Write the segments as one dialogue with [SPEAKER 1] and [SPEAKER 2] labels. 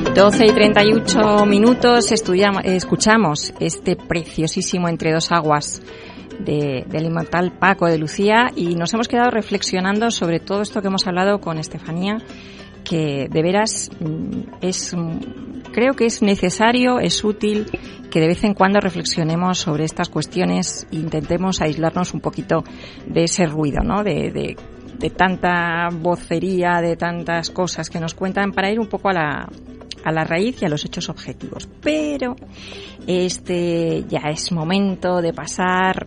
[SPEAKER 1] 12:38 escuchamos este preciosísimo Entre dos aguas del inmortal Paco de Lucía, y nos hemos quedado reflexionando sobre todo esto que hemos hablado con Estefanía, que de veras creo que es necesario, es útil que de vez en cuando reflexionemos sobre estas cuestiones e intentemos aislarnos un poquito de ese ruido, ¿no? De tanta vocería, de tantas cosas que nos cuentan, para ir un poco a la raíz y a los hechos objetivos. Pero ya es momento de pasar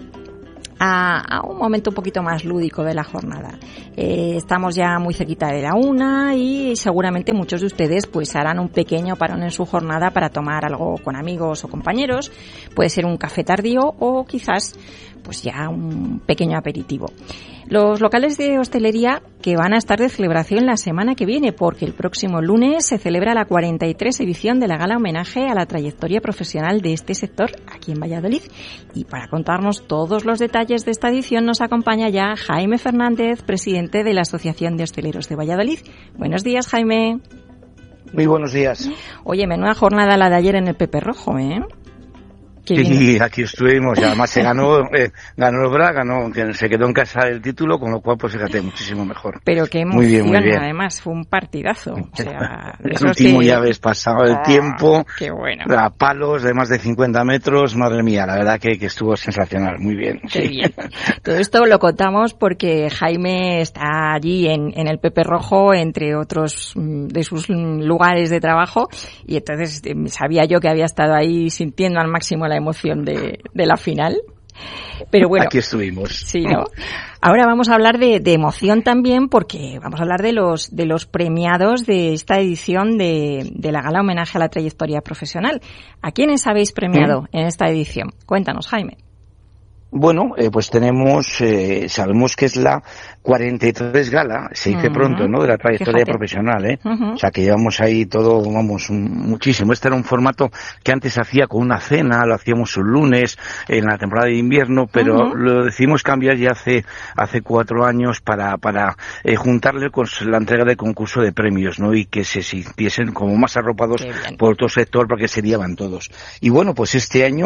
[SPEAKER 1] a un momento un poquito más lúdico de la jornada. Estamos ya muy cerquita de la 1 y seguramente muchos de ustedes pues harán un pequeño parón en su jornada para tomar algo con amigos o compañeros. Puede ser un café tardío o quizás pues ya un pequeño aperitivo. Los locales de hostelería que van a estar de celebración la semana que viene, porque el próximo lunes se celebra la 43 edición de la gala homenaje a la trayectoria profesional de este sector aquí en Valladolid. Y para contarnos todos los detalles de esta edición nos acompaña ya Jaime Fernández, presidente de la Asociación de Hosteleros de Valladolid. Buenos días, Jaime.
[SPEAKER 2] Muy buenos días.
[SPEAKER 1] Oye, menuda jornada la de ayer en el Pepe Rojo, ¿eh?
[SPEAKER 2] Sí, aquí estuvimos, y además se ganó el Braga, que se quedó en casa el título, con lo cual pues fíjate, muchísimo mejor.
[SPEAKER 1] Pero qué emoción, muy bien. Además fue un partidazo. O sea,
[SPEAKER 2] el último ya habéis pasado el tiempo,
[SPEAKER 1] qué bueno.
[SPEAKER 2] A palos de más de 50 metros, madre mía, la verdad que estuvo sensacional, muy bien.
[SPEAKER 1] Qué bien. Todo esto lo contamos porque Jaime está allí en el Pepe Rojo, entre otros de sus lugares de trabajo, y entonces sabía yo que había estado ahí sintiendo al máximo la emoción de la final. Pero bueno,
[SPEAKER 2] aquí estuvimos.
[SPEAKER 1] Sí, ¿no? Ahora vamos a hablar de emoción también, porque vamos a hablar de los premiados de esta edición de la gala homenaje a la trayectoria profesional. ¿A quiénes habéis premiado en esta edición? Cuéntanos, Jaime.
[SPEAKER 2] Bueno, pues sabemos que es la 43 gala, se dice pronto, ¿no?, de la trayectoria profesional, ¿eh? O sea, que llevamos ahí todo, muchísimo. Este era un formato que antes hacía con una cena, lo hacíamos un lunes en la temporada de invierno, pero lo decidimos cambiar ya hace 4 años para juntarle con la entrega del concurso de premios, ¿no?, y que se sintiesen como más arropados por todo sector, porque se llevan todos. Y bueno, pues este año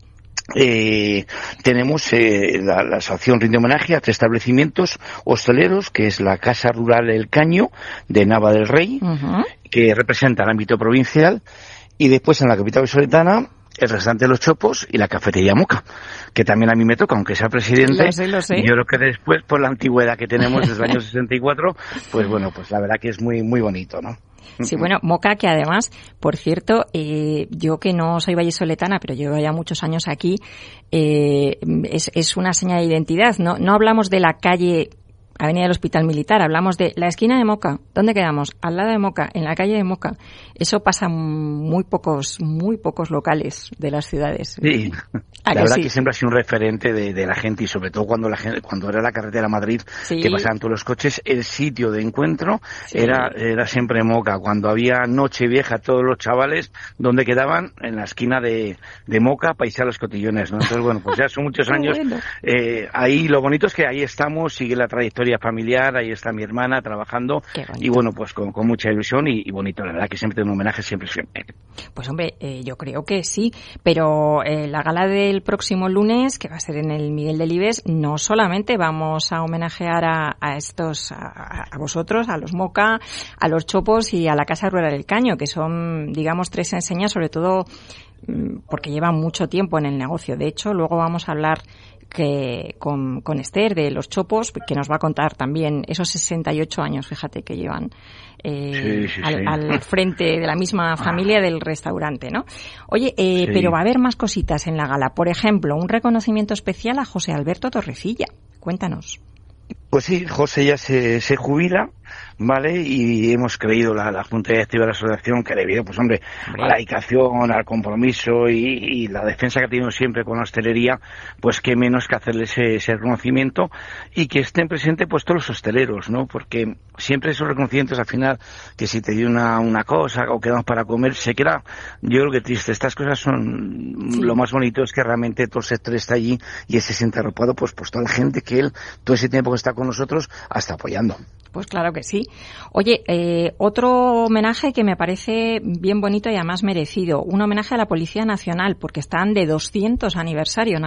[SPEAKER 2] tenemos la asociación rinde homenaje a 3 establecimientos hosteleros, que es la Casa Rural El Caño de Nava del Rey, que representa el ámbito provincial, y después en la capital vallisoletana el restaurante Los Chopos y la cafetería Moca, que también a mí me toca, aunque sea presidente.
[SPEAKER 1] Lo sé.
[SPEAKER 2] Yo creo que después, por la antigüedad que tenemos desde el año 64, pues bueno, pues la verdad que es muy, muy bonito, ¿no?
[SPEAKER 1] Sí, bueno, Moca, que además, por cierto, yo que no soy vallisoletana, pero llevo ya muchos años aquí, es una señal de identidad. No hablamos de la calle Avenida del Hospital Militar, hablamos de la esquina de Moca. ¿Dónde quedamos? Al lado de Moca, en la calle de Moca. Eso pasa en muy pocos locales de las ciudades.
[SPEAKER 2] Sí, la verdad que siempre ha sido un referente de la gente, y sobre todo cuando era la carretera Madrid, que pasaban todos los coches, el sitio de encuentro era siempre Moca. Cuando había noche vieja, todos los chavales, ¿dónde quedaban? En la esquina de Moca, para irse a los cotillones, ¿no? Entonces, bueno, pues ya son muchos años. Ahí lo bonito es que ahí estamos, sigue la trayectoria familiar, ahí está mi hermana trabajando, y bueno, pues con mucha ilusión y bonito, la verdad que siempre un homenaje siempre.
[SPEAKER 1] Pues hombre, yo creo que sí, pero la gala del próximo lunes, que va a ser en el Miguel Delibes, no solamente vamos a homenajear a estos, a vosotros, a los Moca, a los Chopos y a la Casa Rural del Caño, que son, digamos, 3 enseñas, sobre todo porque llevan mucho tiempo en el negocio. De hecho, luego vamos a hablar con Esther de los Chopos, que nos va a contar también esos 68 años, fíjate, que llevan al frente de la misma familia del restaurante, ¿no? Oye, pero va a haber más cositas en la gala. Por ejemplo, un reconocimiento especial a José Alberto Torrecilla. Cuéntanos.
[SPEAKER 2] Pues sí, José ya se jubila, ¿vale? Y hemos creído la Junta Directiva de la Asociación que debido, pues hombre, a la dedicación, al compromiso y la defensa que ha tenido siempre con la hostelería, pues qué menos que hacerle ese reconocimiento, y que estén presentes pues todos los hosteleros, ¿no? Porque siempre esos reconocimientos al final, que si te dio una cosa o quedamos para comer, se queda, yo creo que triste. Estas cosas son lo más bonito, es que realmente todo el sector está allí y él se siente arropado pues toda la gente que él todo ese tiempo que está con nosotros hasta apoyando.
[SPEAKER 1] Pues claro que sí. Oye, otro homenaje que me parece bien bonito y además merecido, un homenaje a la Policía Nacional, porque están de 200 aniversario.